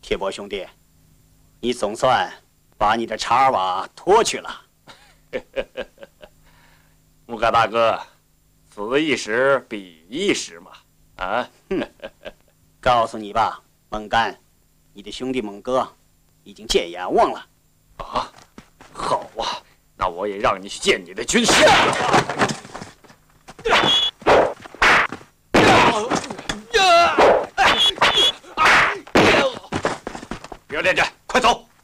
铁伯兄弟，你总算把你的查尔瓦拖去了。 木嘎大哥，此一时彼一时嘛。啊， 告诉你吧，猛干，你的兄弟猛哥已经见阎王了。 啊，好啊，那我也让你去见你的军师。不要恋战，快走！